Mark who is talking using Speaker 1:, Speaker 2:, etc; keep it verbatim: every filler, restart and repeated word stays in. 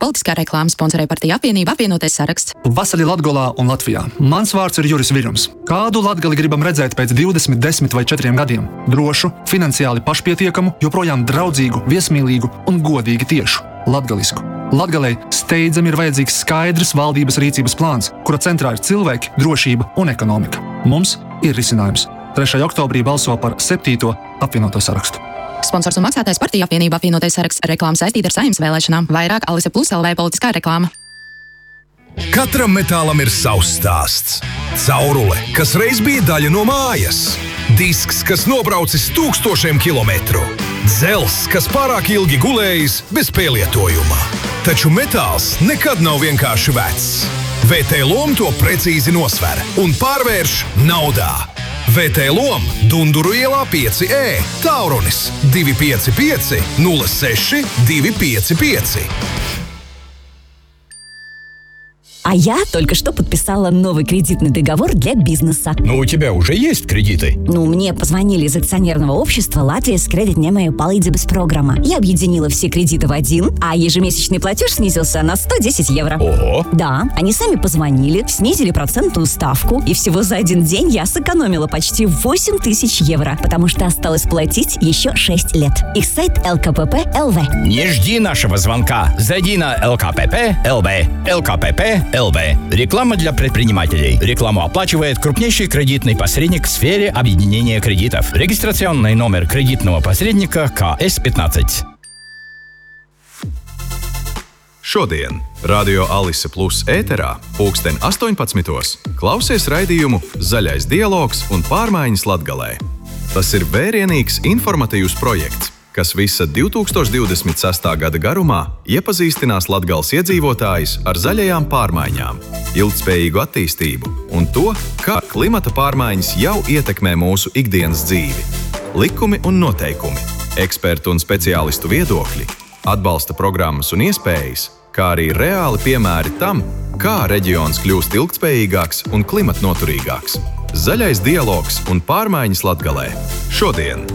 Speaker 1: Politiskā reklāma sponsorē partija Apvienība apvienotais saraksts.
Speaker 2: Vasarī Latgolā un Latvijā. Mans vārds ir Juris Virums. Kādu Latgali gribam redzēt pēc divdesmit, desmit vai četriem gadiem? Drošu, finansiāli pašpietiekamu, joprojām draudzīgu, viesmīlīgu un godīgi tiešu. Latgalisku. Latgalei steidzami ir vajadzīgs skaidrs valdības rīcības plāns, kura centrā ir cilvēki, drošība un ekonomika. Mums ir risinājums. trešajā oktobrī balso par septīto apvienoto sarakstu.
Speaker 1: Sponsors un maksātājs partija Apvienība apvienotais saraksts. Reklāma saistīta ar Saeimas vēlēšanām. Vairāk Alise Plus L V politiskā reklāma.
Speaker 3: Katram metālam ir savs stāsts. Caurule, kas reiz bija daļa no mājas. Disks, kas nobraucis tūkstošiem kilometru. Dzels, kas pārāk ilgi gulējis bez pielietojuma. Taču metāls nekad nav vienkārši vecs. V T Lom to precīzi nosver un pārvērš naudā. V T Lom Dunduru ielā pieci E, Taurunis divi pieci pieci nulle seši divi pieci pieci.
Speaker 4: А я только что подписала новый кредитный договор для бизнеса.
Speaker 5: Но у тебя уже есть кредиты?
Speaker 4: Ну, мне позвонили из акционерного общества Латвияс Кредит Немея Палīdzības программа. Я объединила все кредиты в один, а ежемесячный платеж снизился на сто десять евро.
Speaker 5: Ого!
Speaker 4: Да, они сами позвонили, снизили процентную ставку, и всего за один день я сэкономила почти восемь тысяч евро, потому что осталось платить еще шесть лет. Их сайт эл ка пэ пэ точка эл ви.
Speaker 5: Не жди нашего звонка. Зайди на эл ка пэ пэ точка эл ви. эл ка пэ пэ точка эл ви. Реклама для предпринимателей. Рекламу оплачивает крупнейший кредитный посредник в сфере объединения кредитов. Регистрационный номер кредитного посредника ка эс пятнадцать.
Speaker 6: Šodien Radio Alise Plus ēterā pulksten astoņpadsmitos klausies raidījumu Zaļais dialogs un pārmaiņas Latgalē. Tas ir vērienīgs informatīvs projekts, kas visa divi tūkstoši divdesmit sestā gada garumā iepazīstinās Latgales iedzīvotājus ar zaļajām pārmaiņām, ilgtspējīgu attīstību un to, kā klimata pārmaiņas jau ietekmē mūsu ikdienas dzīvi. Likumi un noteikumi, ekspertu un speciālistu viedokļi, atbalsta programmas un iespējas, kā arī reāli piemēri tam, kā reģions kļūst ilgtspējīgāks un klimatnoturīgāks. Zaļais dialogs un pārmaiņas Latgalē. Šodien